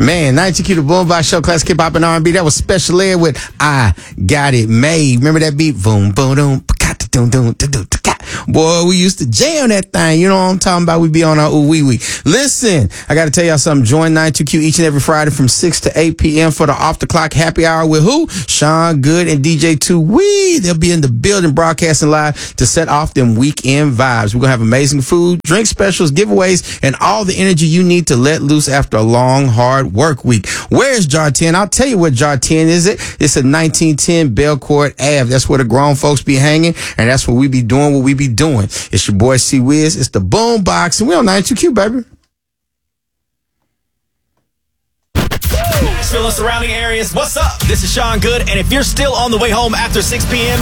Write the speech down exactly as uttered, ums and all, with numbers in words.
Man, ninety-two Q, the Boombox Show, classic hip hop and R and B. That was Special Ed with I Got It Made. Remember that beat? Boom, boom, boom. Boy, we used to jam that thing. You know what I'm talking about? We be on our ooh wee wee. Listen, I got to tell y'all something. Join ninety-two Q each and every Friday from six to eight p.m. for the Off the Clock Happy Hour with who? Sean Good and D J two Wee. They'll be in the building broadcasting live to set off them weekend vibes. We're going to have amazing food, drink specials, giveaways, and all the energy you need to let loose after a long, hard work week. Where's Jar ten? I'll tell you what Jar ten is. It. It's a nineteen ten Belcourt Ave. That's where the grown folks be hanging, and that's where we be doing what we be doing. It's your boy C Wiz. It's the Boombox, and we on ninety-two Q, baby. Nashville and surrounding areas, what's up? This is Sean Good, and if you're still on the way home after six p.m.,